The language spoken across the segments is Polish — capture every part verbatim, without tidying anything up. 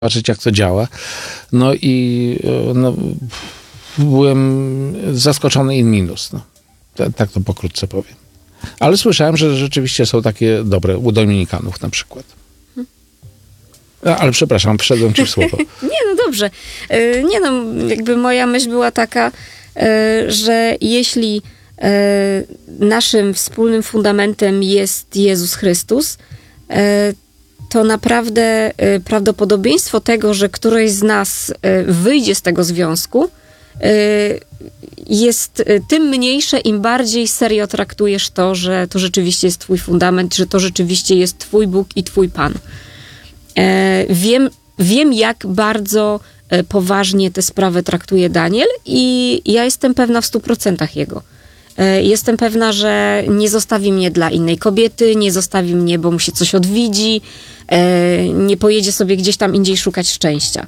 zobaczyć, jak to działa. No i no, byłem zaskoczony in minus. No. Tak to pokrótce powiem. Ale słyszałem, że rzeczywiście są takie dobre, u Dominikanów na przykład. Ale przepraszam, wszedłem ci w słowo. Nie, no dobrze. Nie no, jakby moja myśl była taka, że jeśli naszym wspólnym fundamentem jest Jezus Chrystus, to naprawdę prawdopodobieństwo tego, że któreś z nas wyjdzie z tego związku, jest tym mniejsze, im bardziej serio traktujesz to, że to rzeczywiście jest twój fundament, że to rzeczywiście jest twój Bóg i twój Pan. Wiem, wiem, jak bardzo poważnie tę sprawę traktuje Daniel i ja jestem pewna w stu procentach jego. Jestem pewna, że nie zostawi mnie dla innej kobiety, nie zostawi mnie, bo mu się coś odwidzi, nie pojedzie sobie gdzieś tam indziej szukać szczęścia.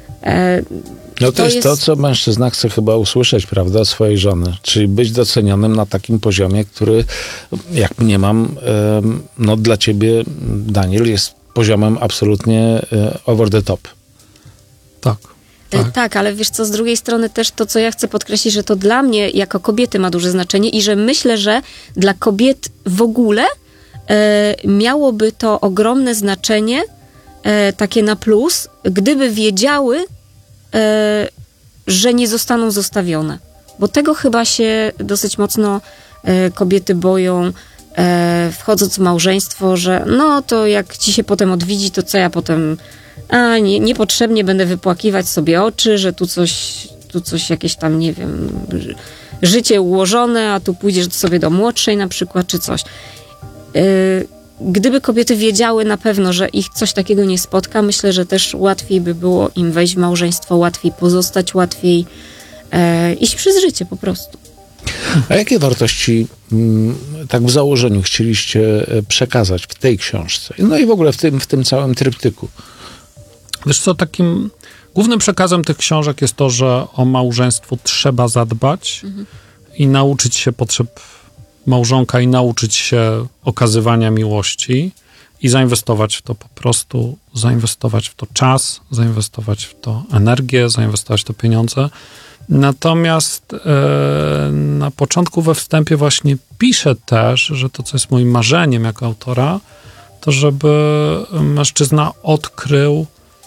No to, to jest, jest to, co mężczyzna chce chyba usłyszeć, prawda, od swojej żony. Czyli być docenionym na takim poziomie, który, jak mniemam, no dla ciebie, Daniel, jest poziomem absolutnie over the top. Tak. Tak. tak, ale wiesz co, z drugiej strony też to, co ja chcę podkreślić, że to dla mnie jako kobiety ma duże znaczenie i że myślę, że dla kobiet w ogóle e, miałoby to ogromne znaczenie, e, takie na plus, gdyby wiedziały, e, że nie zostaną zostawione. Bo tego chyba się dosyć mocno e, kobiety boją, e, wchodząc w małżeństwo, że no to jak ci się potem odwiedzi, to co ja potem... A nie, niepotrzebnie będę wypłakiwać sobie oczy, że tu coś, tu coś jakieś tam, nie wiem, życie ułożone, a tu pójdziesz sobie do młodszej na przykład, czy coś. Yy, gdyby kobiety wiedziały na pewno, że ich coś takiego nie spotka, myślę, że też łatwiej by było im wejść w małżeństwo, łatwiej pozostać, łatwiej yy, iść przez życie po prostu. A jakie wartości tak w założeniu chcieliście przekazać w tej książce? No i w ogóle w tym, w tym całym tryptyku? Wiesz co, takim głównym przekazem tych książek jest to, że o małżeństwo trzeba zadbać mhm. i nauczyć się potrzeb małżonka i nauczyć się okazywania miłości i zainwestować w to po prostu, zainwestować w to czas, zainwestować w to energię, zainwestować w to pieniądze. Natomiast e, na początku we wstępie właśnie piszę też, że to, co jest moim marzeniem jako autora, to żeby mężczyzna odkrył,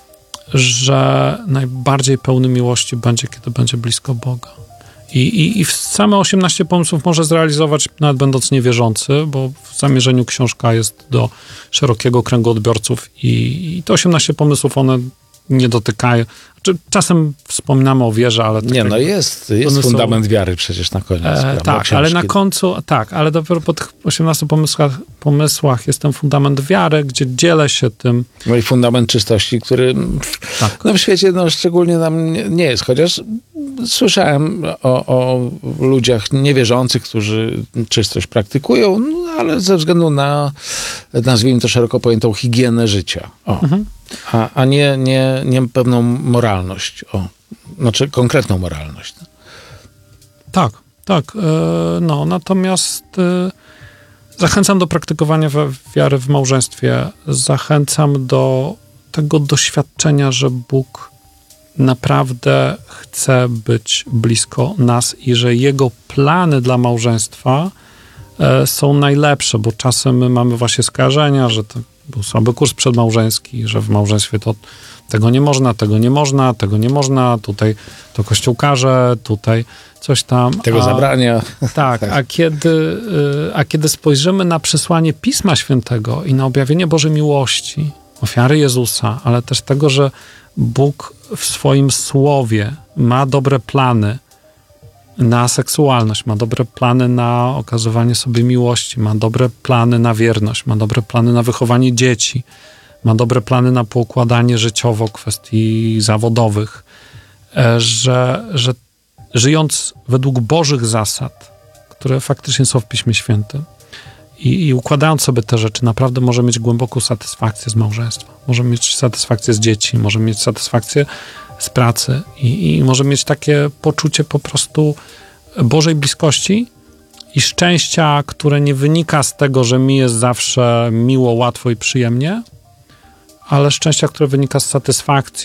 że najbardziej pełny miłości będzie, kiedy będzie blisko Boga. I, i, i same osiemnaście pomysłów może zrealizować, nawet będąc niewierzący, bo w zamierzeniu książka jest do szerokiego kręgu odbiorców i, i te osiemnaście pomysłów, one nie dotykają. Czasem wspominamy o wierze, ale... Nie, no jest, jest fundament wiary przecież na koniec. E, tak, ale na końcu, tak, ale dopiero po tych osiemnastu pomysłach, pomysłach jest ten fundament wiary, gdzie dzielę się tym. No i fundament czystości, który tak. no w świecie no, szczególnie nam nie, nie jest, chociaż słyszałem o, o ludziach niewierzących, którzy czystość praktykują, no, ale ze względu na, nazwijmy to szeroko pojętą, higienę życia. O. Mhm. A, a nie, nie, nie pewną moralność. O, znaczy konkretną moralność. Tak, tak. Yy, no, natomiast yy, zachęcam do praktykowania wiary w małżeństwie. Zachęcam do tego doświadczenia, że Bóg naprawdę chce być blisko nas i że Jego plany dla małżeństwa yy, są najlepsze, bo czasem my mamy właśnie skojarzenia, że to był słaby kurs przedmałżeński, że w małżeństwie to tego nie można, tego nie można, tego nie można, tutaj to Kościół każe, tutaj coś tam. Tego a, zabrania. Tak, a kiedy, a kiedy spojrzymy na przesłanie Pisma Świętego i na objawienie Bożej miłości, ofiary Jezusa, ale też tego, że Bóg w swoim słowie ma dobre plany na seksualność, ma dobre plany na okazywanie sobie miłości, ma dobre plany na wierność, ma dobre plany na wychowanie dzieci, ma dobre plany na poukładanie życiowo kwestii zawodowych, że, że żyjąc według Bożych zasad, które faktycznie są w Piśmie Świętym i, i układając sobie te rzeczy, naprawdę może mieć głęboką satysfakcję z małżeństwa, może mieć satysfakcję z dzieci, może mieć satysfakcję z pracy i, i może mieć takie poczucie po prostu Bożej bliskości i szczęścia, które nie wynika z tego, że mi jest zawsze miło, łatwo i przyjemnie, ale szczęścia, które wynika z satysfakcji,